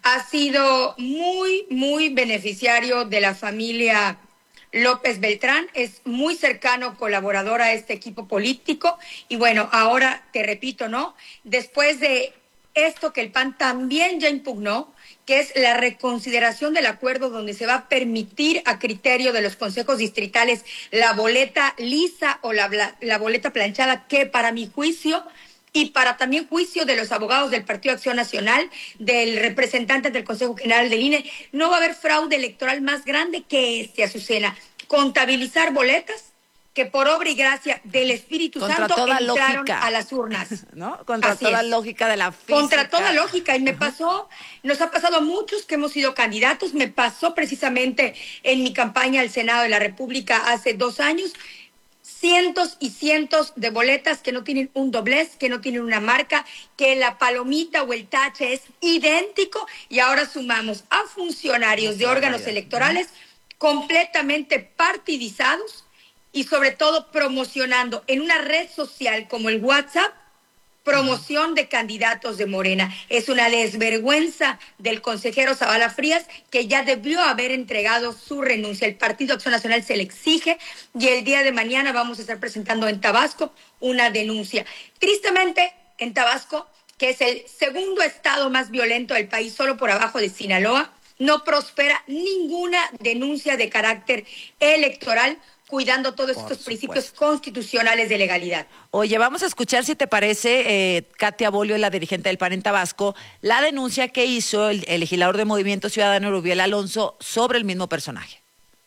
ha sido muy, muy beneficiario de la familia López Beltrán, es muy cercano colaborador a este equipo político y bueno, ahora te repito, ¿no? Después de esto que el PAN también ya impugnó, que es la reconsideración del acuerdo donde se va a permitir a criterio de los consejos distritales la boleta lisa o la boleta planchada, que para mi juicio y para también juicio de los abogados del Partido Acción Nacional, del representante del Consejo General del INE, no va a haber fraude electoral más grande que este, Azucena. Contabilizar boletas que por obra y gracia del Espíritu Contra Santo toda entraron lógica, a las urnas. ¿no? Contra Así toda es. lógica de la física. Contra toda lógica. Y me pasó, nos ha pasado a muchos que hemos sido candidatos. Me pasó precisamente en mi campaña al Senado de la República hace 2 años. Cientos y cientos de boletas que no tienen un doblez, que no tienen una marca, que la palomita o el tache es idéntico, y ahora sumamos a funcionarios de órganos electorales completamente partidizados y sobre todo promocionando en una red social como el WhatsApp promoción de candidatos de Morena. Es una desvergüenza del consejero Zavala Frías, que ya debió haber entregado su renuncia. El Partido Acción Nacional se le exige y el día de mañana vamos a estar presentando en Tabasco una denuncia. Tristemente, en Tabasco, que es el segundo estado más violento del país, solo por abajo de Sinaloa, no prospera ninguna denuncia de carácter electoral, cuidando todos estos principios constitucionales de legalidad. Oye, vamos a escuchar, si te parece, Katia Bolio, la dirigente del PAN en Tabasco, la denuncia que hizo el legislador de Movimiento Ciudadano, Rubiel Alonso, sobre el mismo personaje.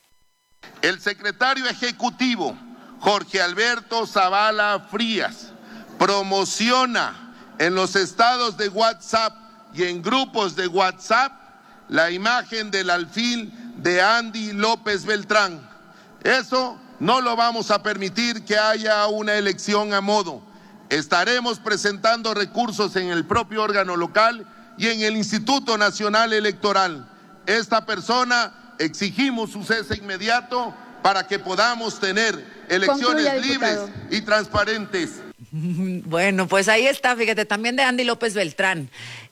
El secretario ejecutivo, Jorge Alberto Zavala Frías, promociona en los estados de WhatsApp y en grupos de WhatsApp la imagen del alfil de Andy López Beltrán. Eso no lo vamos a permitir, que haya una elección a modo. Estaremos presentando recursos en el propio órgano local y en el Instituto Nacional Electoral. Esta persona exigimos su cese inmediato para que podamos tener elecciones libres y transparentes. Bueno, pues ahí está, fíjate, también de Andy López Beltrán,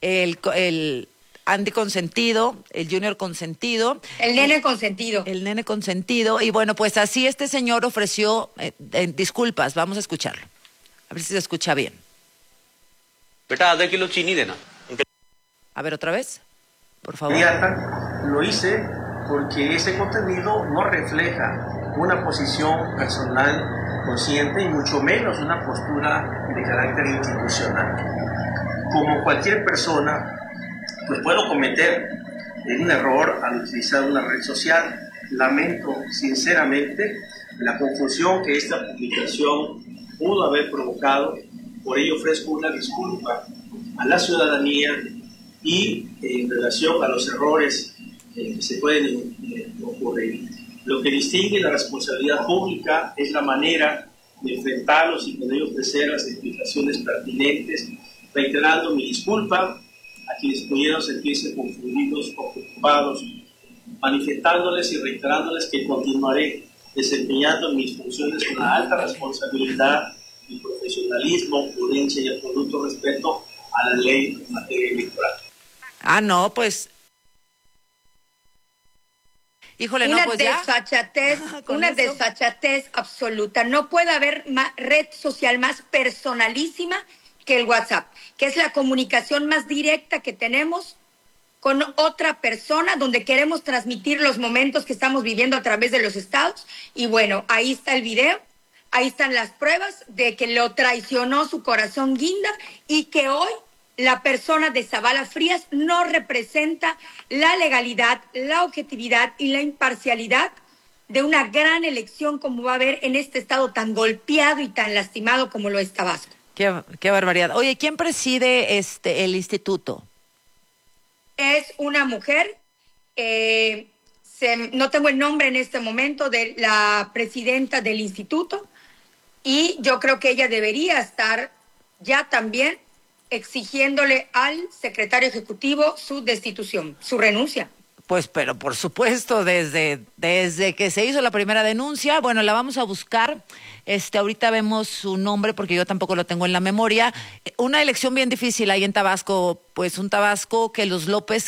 el Andy consentido, el Junior consentido. El nene consentido. El nene consentido. Y bueno, pues así este señor ofreció disculpas. Vamos a escucharlo. A ver si se escucha bien. बेटा आधा किलो चीनी देना. A ver, otra vez, por favor. Lo hice porque ese contenido no refleja una posición personal consciente y mucho menos una postura de carácter institucional. Como cualquier persona, pues puedo cometer un error al utilizar una red social. Lamento sinceramente la confusión que esta publicación pudo haber provocado. Por ello ofrezco una disculpa a la ciudadanía y en relación a los errores que se pueden ocurrir. Lo que distingue la responsabilidad pública es la manera de enfrentarlos y poder ofrecer las explicaciones pertinentes, reiterando mi disculpa a quienes pudieron sentirse confundidos o preocupados, manifestándoles y reiterándoles que continuaré desempeñando mis funciones con la alta responsabilidad y profesionalismo, prudencia y absoluto respeto a la ley en materia electoral. Ah, no, pues... Híjole, una no, pues desfachatez, una desfachatez absoluta. No puede haber red social más personalísima que el WhatsApp, que es la comunicación más directa que tenemos con otra persona, donde queremos transmitir los momentos que estamos viviendo a través de los estados. Y bueno, ahí está el video, ahí están las pruebas de que lo traicionó su corazón guinda y que hoy la persona de Zavala Frías no representa la legalidad, la objetividad y la imparcialidad de una gran elección como va a haber en este estado tan golpeado y tan lastimado como lo es Tabasco. Qué barbaridad. Oye, ¿quién preside el instituto? Es una mujer, no tengo el nombre en este momento, de la presidenta del instituto, y yo creo que ella debería estar ya también exigiéndole al secretario ejecutivo su destitución, su renuncia. Pues, pero por supuesto, desde que se hizo la primera denuncia, bueno, la vamos a buscar. Ahorita vemos su nombre porque yo tampoco lo tengo en la memoria. Una elección bien difícil ahí en Tabasco, pues un Tabasco que los López